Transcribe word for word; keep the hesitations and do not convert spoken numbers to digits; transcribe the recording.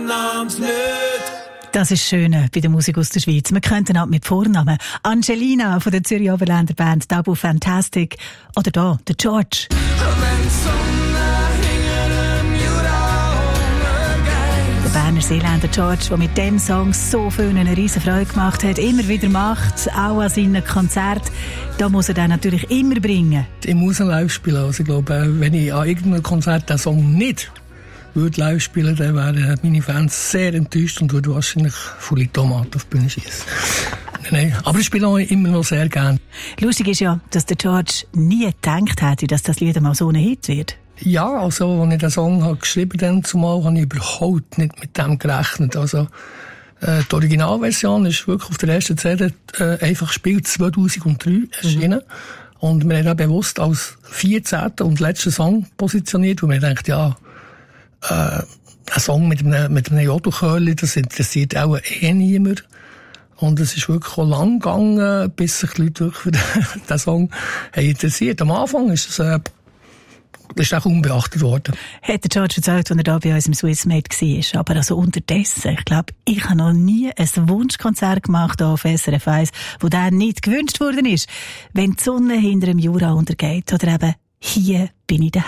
Vornamens nicht. Das ist schön bei der Musik aus der Schweiz. Wir könnten auch mit Vornamen. Angelina von der Zürich Oberländer Band Tabu Fantastic. Oder da, der George. Der Berner Seeländer George, der mit dem Song so viel eine riesen Freude gemacht hat, immer wieder macht, auch an seinen Konzerten. Da muss er dann natürlich immer bringen. Ich muss ihn live spielen. Also ich glaube, wenn ich an irgendeinem Konzert den Song nicht würde live spielen, dann wären meine Fans sehr enttäuscht und würden wahrscheinlich volle Tomaten auf die Bühne schießen. Nein, aber ich spiele auch immer noch sehr gerne. Lustig ist ja, dass der George nie gedacht hätte, dass das Lied mal so ein Hit wird. Ja, also, als ich den Song habe geschrieben habe, zumal habe ich überhaupt nicht mit dem gerechnet. Also, äh, die Originalversion ist wirklich auf der ersten C D äh, einfach gespielt, zweitausenddrei erschienen. Mhm. Und wir haben dann bewusst als vierzehnten und letzten Song positioniert, wo wir denkt, ja, Äh, ein Song mit einem, mit einem Jodelchörli, das interessiert auch eh niemand. Und es ist wirklich auch lang gegangen, bis sich die Leute wirklich für den, den Song haben interessiert. Am Anfang ist es, äh, das ist auch unbeachtet worden. Hat der George erzählt, als er da bei uns im Swissmade war. Aber also unterdessen, ich glaube, ich habe noch nie ein Wunschkonzert gemacht auf S R F eins, wo der nicht gewünscht worden ist. Wenn die Sonne hinter dem Jura untergeht oder eben «Hier bin ich daheim».